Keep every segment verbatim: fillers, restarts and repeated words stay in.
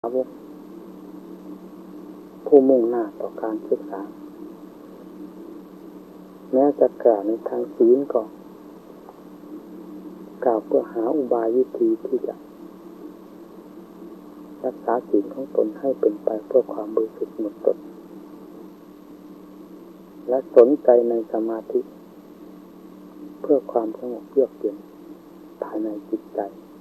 สาวกผู้มุ่งหน้าต่อการศึกษาแม้จะกล่าวในทางศีลก็กล่าวเพื่อหาอุบายวิธีที่จะรักษาศีลของตนให้เป็นไปเพื่อความบริสุทธิ์หมดจดและสนใจในสมาธิเพื่อความสงบเยือกเย็นภายในจิตใจ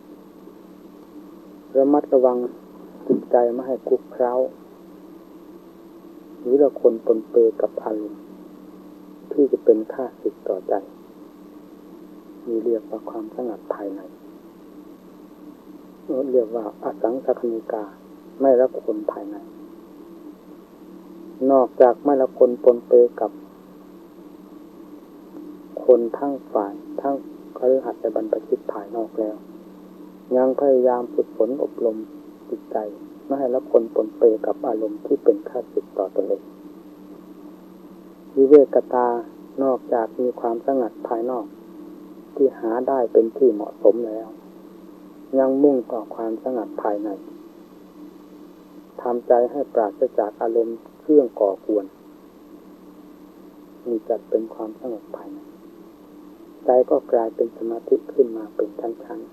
ระมัดระวังจิตใจไม่ให้คลุกเคล้าหรือละคนปนเปื้อนกับอารมณ์ที่จะเป็นข้าศึกต่อใจมีเรียกว่าความสงัดภายในเรียกว่าอสังสัคนิกาไม่ละคนภายในนอกจากไม่ละคนปนเปื้อนกับคนทั้งฝ่ายทั้งคฤหัสถ์และบรรพชิตภายนอกแล้วยังพยายามฝึกฝนอบรมจิตใจไม่ให้ละคนปนเปื้อนกับอารมณ์ที่เป็นข้าศึกต่อตนเองวิเวกตานอกจากมีความสงัดภายนอกที่หาได้เป็นที่เหมาะสมแล้วยังมุ่งต่อความสงัดภายในทำใจให้ปราศจากอารมณ์เครื่องก่อกวนมีจัดเป็นความสงบภายในใจก็กลายเป็นสมาธิขึ้นมาเป็นชั้น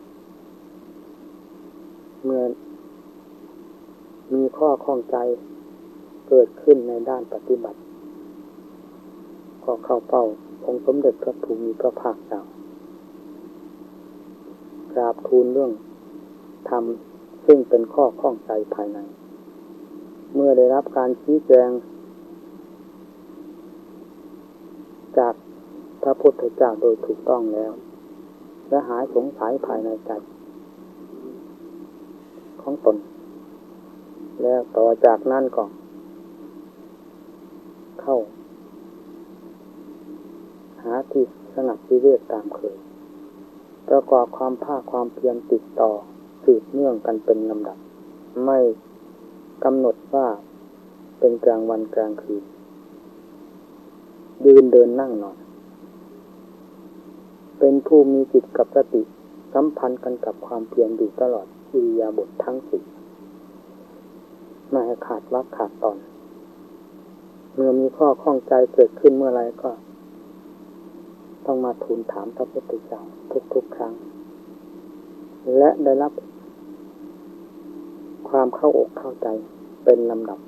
ๆเมื่อมีข้อข้องใจเกิดขึ้นในด้านปฏิบัติก็เข้าเป้าองค์สมเด็จพระภูมิพระภาคเจ้ากราบทูลเรื่องธรรมซึ่งเป็นข้อข้องใจภายในเมื่อได้รับการชี้แจงจากพระพุทธเจ้าโดยถูกต้องแล้วและหายสงสัยภายในใจของตนแล้วต่อจากนั้นก็เข้าหาที่สงัดวิเวกตามเคยประกอบความภาคความเพียรติดต่อสืบเนื่องกันเป็นลำดับไม่กำหนดว่าเป็นกลางวันกลางคืนยืนเดินนั่งนอนเป็นผู้มีจิตกับสติสัมพันธ์กันกับความเพียรอยู่ตลอดอิริยาบถทั้งสี่ไม่ให้ขาดวรรคขาดตอนเมื่อมีข้อข้องใจเกิดขึ้นเมื่อไรก็ต้องมาทูลถามพระพุทธเจ้าทุกๆครั้งและได้รับความเข้าอกเข้าใจเป็นลำดับ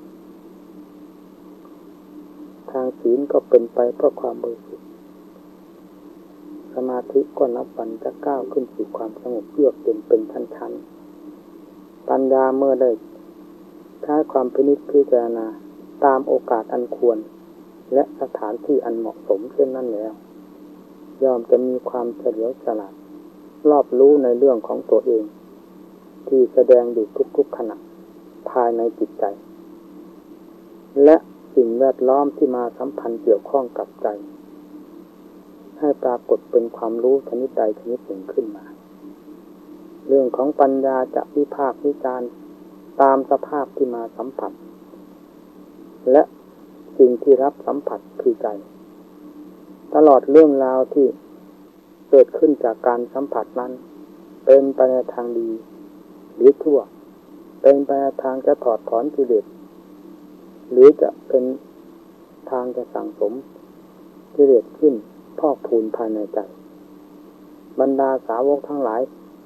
ทางศีลก็เป็นไปเพื่อความบริสุทธิ์สมาธิก็นับวันจะก้าวขึ้นสู่ความสงบเยือกเย็นเป็นชั้นๆปัญญาเมื่อได้ใช้ความพินิจพิจารณาตามโอกาสอันควรและสถานที่อันเหมาะสมเช่นนั้นแล้วย่อมจะมีความเฉลียวฉลาดรอบรู้ในเรื่องของตัวเองที่แสดงอยู่ทุกๆขณะภายในจิตใจและสิ่งแวดล้อมที่มาสัมพันธ์เกี่ยวข้องกับใจให้ปรากฏเป็นความรู้ชนิดใดชนิดหนึ่งขึ้นมาเรื่องของปัญญาจะวิพากษ์วิจารณ์ตามสภาพที่มาสัมผัสและสิ่งที่รับสัมผัสคือใจตลอดเรื่องราวที่เกิดขึ้นจากการสัมผัสนั้นเป็นไปในทางดีหรือชั่วเป็นไปในทางจะถอดถอนกิเลสหรือจะเป็นทางจะสั่งสมกิเลสขึ้นพอกพูนภายในใจบรรดาสาวกทั้งหลาย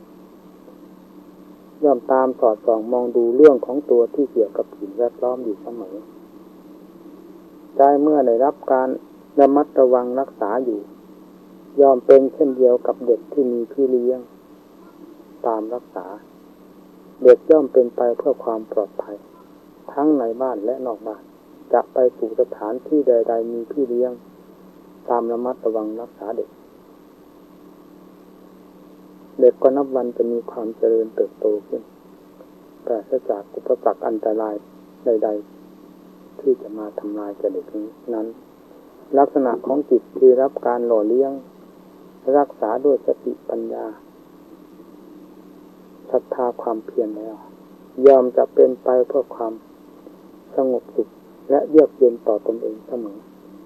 ย่อมตามสอดส่องมองดูเรื่องของตัวที่เกี่ยวกับสิ่งแวดล้อมอยู่เสมอใจเมื่อได้รับการระมัดระวังรักษาอยู่ย่อมเป็นเช่นเดียวกับเด็กที่มีพี่เลี้ยงตามรักษาเด็กย่อมเป็นไปเพื่อความปลอดภัยทั้งในบ้านและนอกบ้านจะไปสู่สถานที่ใดๆมีพี่เลี้ยงตามระมัดระวังรักษาเด็กเด็กก็นับวันจะมีความเจริญเติบโตขึ้นปราศจากอุปสรรคอันตรายใดๆที่จะมาทำลายแก่เด็กนั้นลักษณะของจิตที่รับการหล่อเลี้ยงรักษาด้วยสติปัญญาศรัทธาความเพียรแล้วยอมจะเป็นไปเพื่อความสงบสุขและเยือกเย็นต่อตนเองเสมอ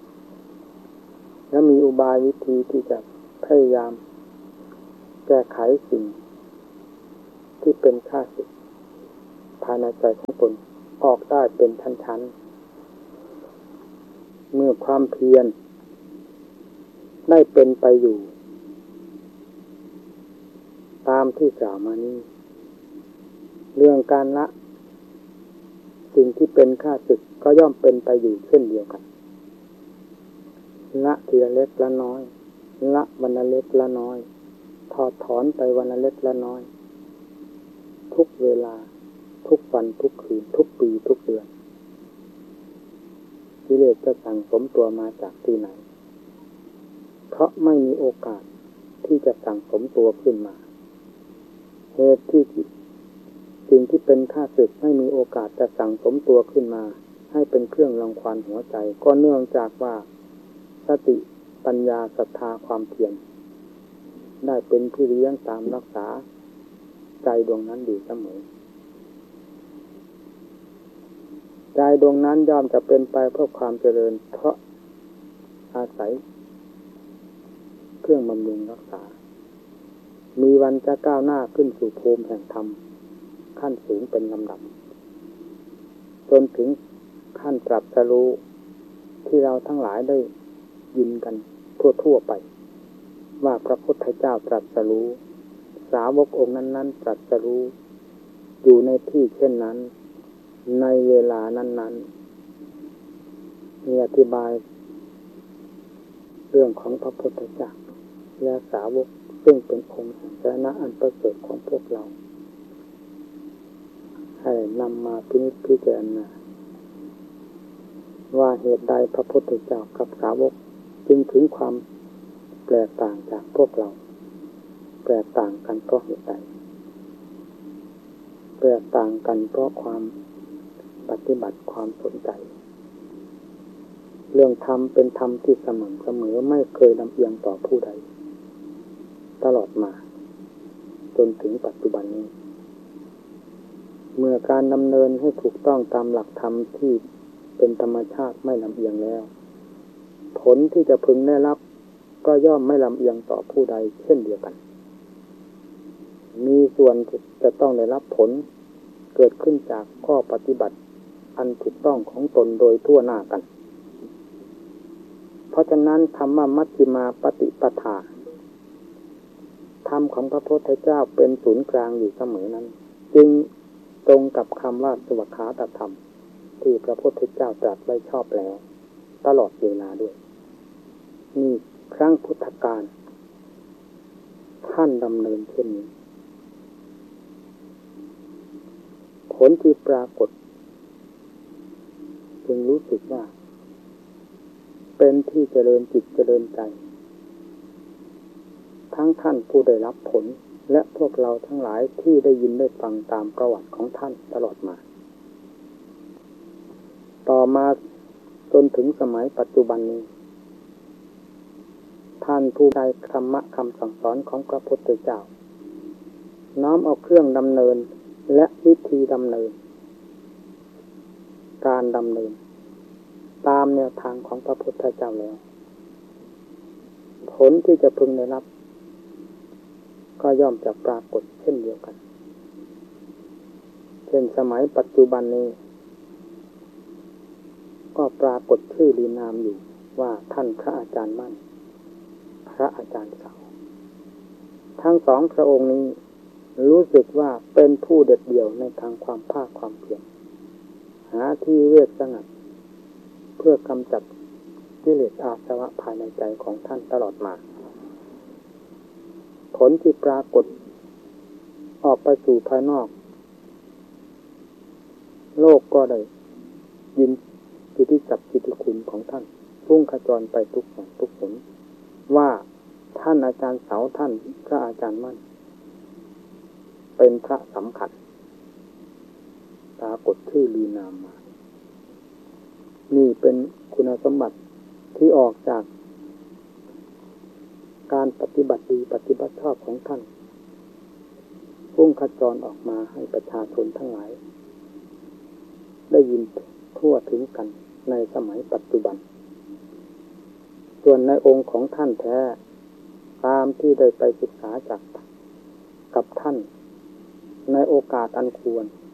และมีอุบายวิธีที่จะพยายามแก้ไขสิ่งที่เป็นข้าศึกภายในใจของตนออกได้เป็นชั้นๆเมื่อความเพียรได้เป็นไปอยู่ตามที่กล่าวมานี้เรื่องการละสิ่งที่เป็นข้าศึกก็ย่อมเป็นไปอยู่เช่นเดียวกันละทีละเล็กละน้อยละวันละเล็กละน้อยถอดถอนไปวันละเล็กละน้อยทุกเวลาทุกวันทุกคืนทุกปีทุกเดือนกิเลสจะสั่งสมตัวมาจากที่ไหนเพราะไม่มีโอกาสที่จะสั่งสมตัวขึ้นมาเหตุที่สิ่งที่เป็นข้าศึกไม่มีโอกาสจะสั่งสมตัวขึ้นมาให้เป็นเครื่องรังควานหัวใจก็เนื่องจากว่าสติปัญญาศรัทธาความเพียรได้เป็นพี่เลี้ยงตามรักษาใจดวงนั้นอยู่เสมอใจดวงนั้นย่อมจะเป็นไปเพื่อความเจริญเพราะอาศัยเครื่องบำรุงรักษามีวันจะก้าวหน้าขึ้นสู่ภูมิแห่งธรรมขั้นสูงเป็นลำดับจนถึงขั้นตรัสรู้ที่เราทั้งหลายได้ยินกันทั่วๆไปว่าพระพุทธเจ้าตรัสรู้สาวกองค์นั้นๆตรัสรู้อยู่ในที่เช่นนั้นในเวลานั้นๆมีอธิบายเรื่องของพระพุทธเจ้าและสาวกซึ่งเป็นองค์แห่งสรณะอันประเสริฐของพวกเราให้นำมาพินิจพิจารณาว่าเหตุใดพระพุทธเจ้ากับสาวกจึงถึงความแปลกต่างจากพวกเราแปลกต่างกันเพราะเหตุใดแปลกต่างกันเพราะความปฏิบัติความสนใจเรื่องธรรมเป็นธรรมที่สม่ำเสมอไม่เคยลำเอียงต่อผู้ใดตลอดมาจนถึงปัจจุบันนี้เมื่อการดำเนินให้ถูกต้องตามหลักธรรมที่เป็นธรรมชาติไม่ลำเอียงแล้วผลที่จะพึงได้รับก็ย่อมไม่ลำเอียงต่อผู้ใดเช่นเดียวกันมีส่วนจะต้องได้รับผลเกิดขึ้นจากข้อปฏิบัติอันถูกต้องของตนโดยทั่วหน้ากันเพราะฉะนั้นธรรมมัชฌิมาปฏิปทาธรรมของพระพุทธเจ้าเป็นศูนย์กลางอยู่เสมอนั้นจึงตรงกับคำว่าสวขาตธรรมที่พระพุทธเจ้าตรัสไว้ชอบแล้วตลอดเวลาด้วยนี่ครั้งพุทธกาลท่านดำเนินเช่นนี้ผลที่ปรากฏจึงรู้สึกว่าเป็นที่เจริญจิตเจริญใจทั้งท่านผู้ได้รับผลและพวกเราทั้งหลายที่ได้ยินได้ฟังตามประวัติของท่านตลอดมาต่อมาจนถึงสมัยปัจจุบันนี้ท่านผู้ใดธรรมะคำสั่งสอนของพระพุทธเจ้าน้อมเอาเครื่องดำเนินและวิธีดำเนินการดำเนินตามแนวทางของพระพุทธเจ้าแล้วผลที่จะพึงได้รับก็ย่อมจะปรากฏเช่นเดียวกันเช่นสมัยปัจจุบันนี้ก็ปรากฏชื่อลีนามอยู่ว่าท่านพระอาจารย์มั่นพระอาจารย์เสาทั้งสองพระองค์นี้รู้สึกว่าเป็นผู้เด็ดเดี่ยวในทางความภาคความเพียรหาที่เวทสงัดเพื่อกำจัดกิเลสอาสวะภายในใจของท่านตลอดมาผลที่ปรากฏออกไปสู่ภายนอกโลกก็ได้ยินกิตติศัพท์กิตติคุณของท่านพุ่งขจรไปทุกแห่งทุกหนว่าท่านอาจารย์เสาท่านพระอาจารย์มั่นเป็นพระสำคัญปรากฏชื่อลือนามมานี่เป็นคุณสมบัติที่ออกจากการปฏิบัติดีปฏิบัติชอบของท่านพุ่งขจรออกมาให้ประชาชนทั้งหลายได้ยินทั่วถึงกันในสมัยปัจจุบันส่วนในองค์ของท่านแท้ตามที่ได้ไปศึกษาจากกับท่านในโอกาสอันควร